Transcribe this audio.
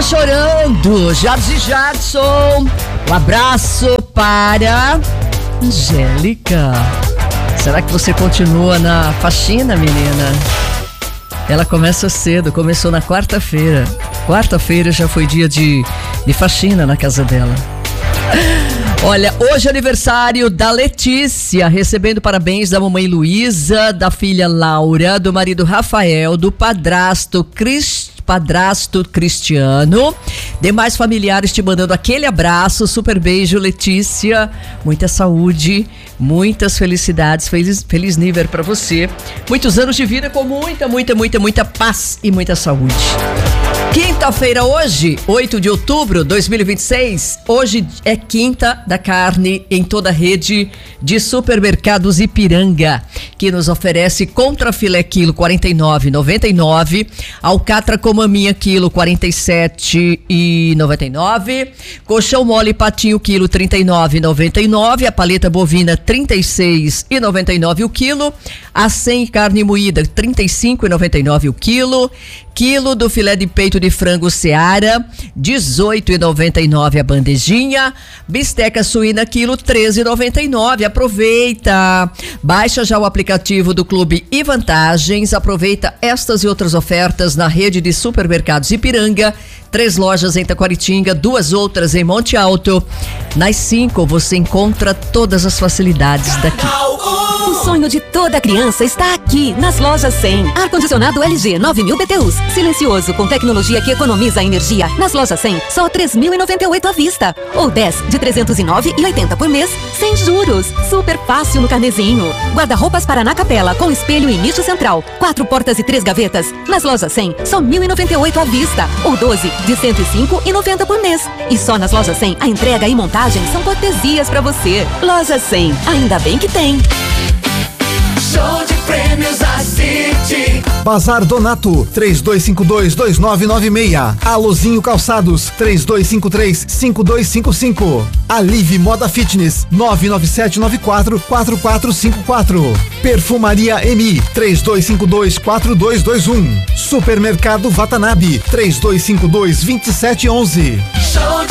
Tá chorando, Jadson e Jadson. Um abraço para Angélica. Será que você continua na faxina, menina? Ela começa cedo, começou na quarta-feira. Quarta-feira já foi dia de faxina na casa dela. Olha, hoje é aniversário da Letícia, recebendo parabéns da mamãe Luísa, da filha Laura, do marido Rafael, do padrasto Cristiano, demais familiares te mandando aquele abraço, super beijo, Letícia, muita saúde, muitas felicidades, feliz nível pra você, muitos anos de vida com muita paz e muita saúde. Quinta-feira hoje, 8 de outubro de 2026, hoje é quinta da carne em toda a rede de supermercados Ipiranga, que nos oferece contrafilé quilo 49,99, alcatra com maminha quilo 47,99, colchão mole patinho quilo 39,99, a paleta bovina 36,99 o quilo, a 100 carne moída 35,99 o quilo do filé de peito de frango Seara, 18,99 a bandejinha, bisteca suína quilo 13,99. Aproveita! Baixa já o aplicativo do Clube e Vantagens, aproveita estas e outras ofertas na rede de supermercados Ipiranga, 3 lojas em Taquaritinga, 2 outras em Monte Alto. Nas 5 você encontra todas as facilidades daqui. O sonho de toda criança está aqui, nas lojas 100. Ar-condicionado LG 9000 BTUs, silencioso com tecnologia que economiza energia. Nas lojas 100, só 3.098 à vista. Ou 10 de 309,80 por mês, sem juros. Super fácil no carnezinho. Guarda-roupas Paraná Capela com espelho e nicho central. 4 portas e 3 gavetas. Nas lojas 100, só 1.098 à vista. Ou 12 de 105,90 por mês. E só nas lojas 100, a entrega e montagem são cortesias pra você. Loja 100, ainda bem que tem. Show de prêmios a City. Bazar Donato, 3252-2996. Aluzinho Calçados, 3253-5255. Alive Moda Fitness, 99794-4454. Perfumaria MI, 3252-4221. Supermercado Watanabe, 3252-2711. Show de